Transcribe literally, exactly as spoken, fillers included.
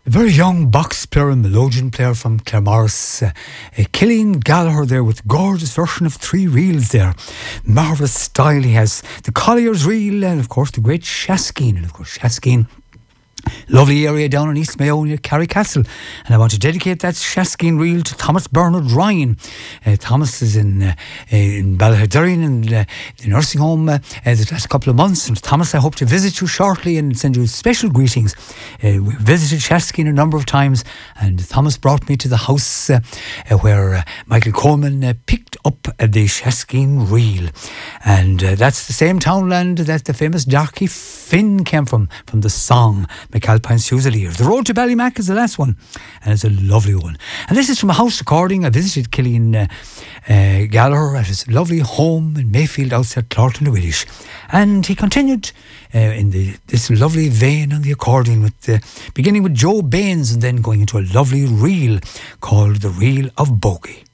A very young box player and melodeon player from Claremorris. Uh, uh, Killian Gallagher there with gorgeous version of three reels there. Marvellous style he has. The Collier's reel and of course the great Shaskeen. And of course Shaskeen, lovely area down in East Mayo near Carrycastle, and I want to dedicate that Shaskeen reel to Thomas Bernard Ryan. Uh, Thomas is in uh, in Ballahadurrin and uh, the nursing home uh, uh, the last couple of months. And Thomas, I hope to visit you shortly and send you special greetings. Uh, we visited Shaskeen a number of times, and Thomas brought me to the house uh, uh, where uh, Michael Coleman uh, picked up uh, the Shaskeen reel, and uh, that's the same townland that the famous Darky Finn came from, from the song McAlpine's Fusiliers. The Road to Ballymac is the last one, and it's a lovely one. And this is from a house recording. I visited Killian uh, uh, Gallagher at his lovely home in Mayfield outside Clorton-le-Willish, and he continued uh, in the, this lovely vein on the accordion, with uh, beginning with Joe Baines and then going into a lovely reel called The Reel of Bogey.